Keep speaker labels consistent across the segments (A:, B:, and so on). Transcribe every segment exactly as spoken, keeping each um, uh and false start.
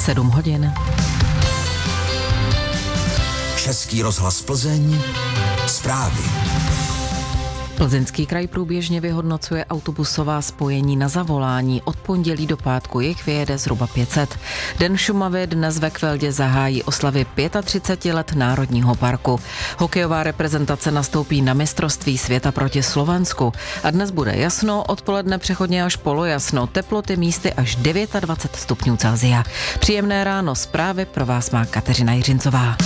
A: sedm hodin.
B: Český rozhlas Plzeň, zprávy.
A: Plzeňský kraj průběžně vyhodnocuje autobusová spojení na zavolání. Od pondělí do pátku jich vyjede zhruba pět set. Den Šumavy dnes ve Kveldě zahájí oslavy třicet pět let Národního parku. Hokejová reprezentace nastoupí na mistrovství světa proti Slovensku. A dnes bude jasno, odpoledne přechodně až polojasno, teploty místy až dvacet devět stupňů Celsia. Příjemné ráno, zprávy pro vás má Kateřina Jiřincová.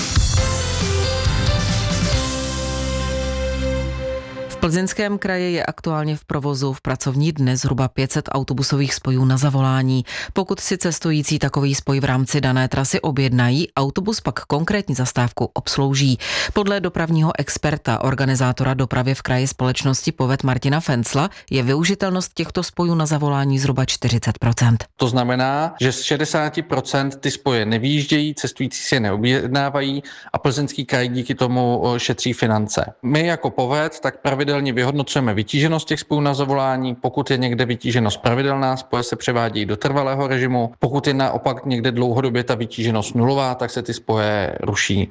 A: V Plzeňském kraji je aktuálně v provozu v pracovní dny zhruba pět set autobusových spojů na zavolání. Pokud si cestující takový spoj v rámci dané trasy objednají, autobus pak konkrétní zastávku obslouží. Podle dopravního experta, organizátora dopravy v kraji společnosti Poved Martina Fencla, je využitelnost těchto spojů na zavolání zhruba čtyřicet procent.
C: To znamená, že z šedesát procent ty spoje nevyjíždějí, cestující si je neobjednávají a Plzeňský kraj díky tomu šetří finance. My jako Poved tak pravidelně vyhodnocujeme vytíženost těch spojů na zavolání. Pokud je někde vytíženost pravidelná, spoje se převádějí do trvalého režimu. Pokud je naopak někde dlouhodobě ta vytíženost nulová, tak se ty spoje ruší.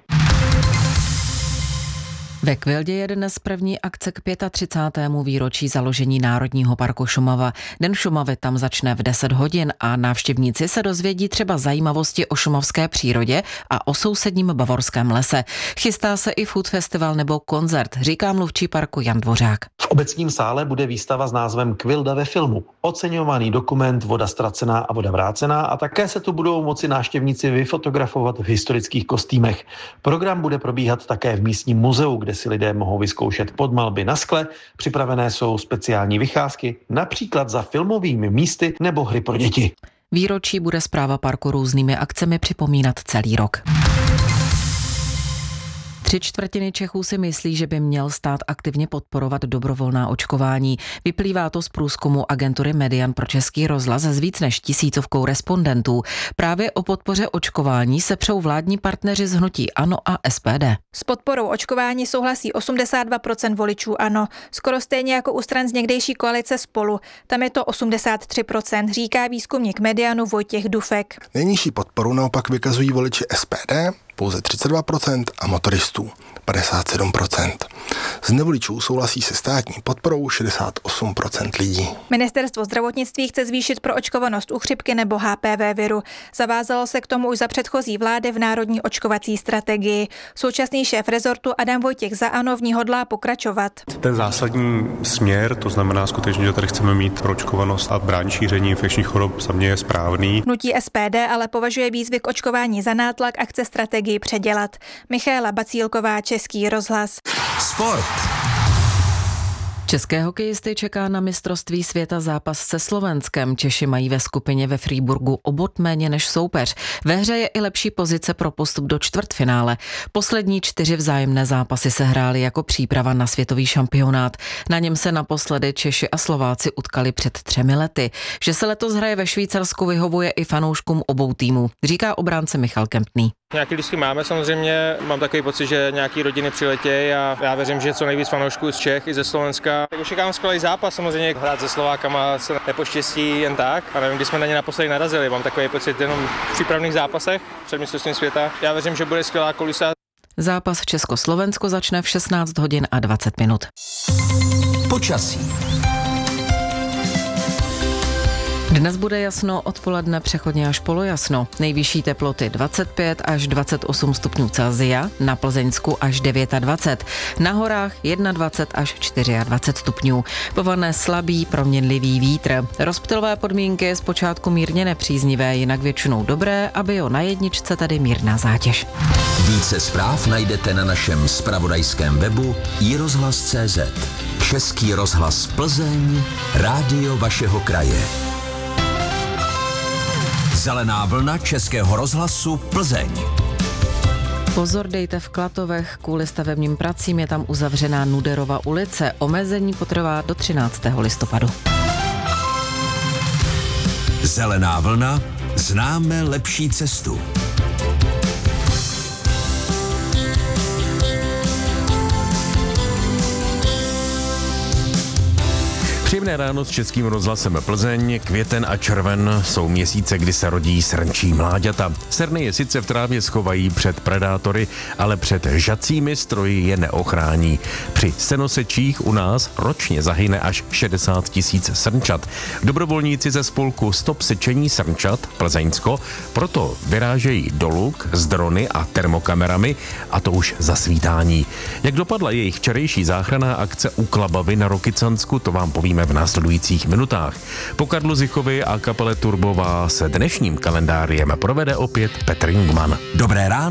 A: Ve Kveldě je dnes první akce k třicátému pátého výročí založení Národního parku Šumava. Den Šumavy tam začne v deset hodin a návštěvníci se dozvědí třeba zajímavosti o šumavské přírodě a o sousedním bavorském lese. Chystá se i food festival nebo koncert, říká mluvčí parku Jan Dvořák.
D: V obecním sále bude výstava s názvem Kvilda ve filmu. Oceňovaný dokument Voda ztracená a voda vrácená a také se tu budou moci návštěvníci vyfotografovat v historických kostýmech. Program bude probíhat také v místním muzeu, kde si lidé mohou vyzkoušet podmalby na skle. Připravené jsou speciální vycházky, například za filmovými místy nebo hry pro děti.
A: Výročí bude správa parku různými akcemi připomínat celý rok. Tři čtvrtiny Čechů si myslí, že by měl stát aktivně podporovat dobrovolná očkování. Vyplývá to z průzkumu agentury Median pro Český rozhlas s víc než tisícovkou respondentů. Právě o podpoře očkování se přou vládní partneři z hnutí ANO a S P D.
E: S podporou očkování souhlasí osmdesát dva procent voličů ANO, skoro stejně jako u stran z někdejší koalice Spolu. Tam je to osmdesát tři procent, říká výzkumník Medianu Vojtěch Dufek.
F: Nejnižší podporu naopak vykazují voliči S P D, pouze třicet dva procent a motoristů padesát sedm procent. Z nevoličů souhlasí se státní podporou šedesát osm procent lidí.
E: Ministerstvo zdravotnictví chce zvýšit proočkovanost u chřipky nebo H P V viru. Zavázalo se k tomu už za předchozí vlády v národní očkovací strategii. Současný šéf rezortu Adam Vojtěch za ANO v ní hodlá pokračovat.
G: Ten zásadní směr, to znamená skutečně, že tady chceme mít proočkovanost a bránit šíření infekčních chorob, za mě je správný.
E: Hnutí S P D ale považuje výzvy k očkování za nátlak a chce strategii předělat. Michaela Bacílková, Český rozhlas.
B: Sport.
A: České hokejisty čeká na mistrovství světa zápas se Slovenskem. Češi mají ve skupině ve Freiburgu o bod méně než soupeř. Ve hře je i lepší pozice pro postup do čtvrtfinále. Poslední čtyři vzájemné zápasy se hrály jako příprava na světový šampionát. Na něm se naposledy Češi a Slováci utkali před třemi lety. Že se letos hraje ve Švýcarsku, vyhovuje i fanouškům obou týmů, říká obránce Michal Kempný.
H: Nějaký lístky máme samozřejmě, mám takový pocit, že nějaký rodiny přiletějí a já věřím, že co nejvíc fanoušků z Čech i ze Slovenska. Tak očekávám skvělý zápas, samozřejmě hrát se Slovákama se nepoštěstí jen tak. A nevím, kdy jsme na ně naposledy narazili, mám takový pocit jenom v přípravných zápasech před mistrovstvím světa. Já věřím, že bude skvělá kulisa.
A: Zápas Česko-Slovensko začne v šestnáct hodin a dvacet minut.
B: Počasí.
A: Dnes bude jasno, odpoledne přechodně až polojasno. Nejvyšší teploty dvacet pět až dvacet osm stupňů Celsia, na Plzeňsku až dvacet devět, na horách dvacet jedna až dvacet čtyři stupňů. Povane slabý, proměnlivý vítr. Rozptylové podmínky zpočátku mírně nepříznivé, jinak většinou dobré, aby jo na jedničce tady mírná zátěž.
B: Více zpráv najdete na našem zpravodajském webu i rozhlas tečka cé zet. Český rozhlas Plzeň, rádio vašeho kraje. Zelená vlna Českého rozhlasu Plzeň.
A: Pozor dejte v Klatovech, kvůli stavebním pracím je tam uzavřená Nuderova ulice. Omezení potrvá do třináctého listopadu.
B: Zelená vlna, známe lepší cestu.
I: Příjemné ráno s Českým rozhlasem Plzeň. Květen a červen jsou měsíce, kdy se rodí srnčí mláďata. Srny je sice v trávě schovají před predátory, ale před žacími stroji je neochrání. Při senosečích u nás ročně zahyne až šedesát tisíc srnčat. Dobrovolníci ze spolku Stop sečení srnčat Plzeňsko proto vyrážejí do luk s drony a termokamerami, a to už za svítání. Jak dopadla jejich včerejší záchranná akce u Klabavy na Rokycansku, to vám povíme v následujících minutách. Po Karlu Zichovi a kapele Turbová se dnešním kalendáriem provede opět Petr Jungmann.
B: Dobré ráno.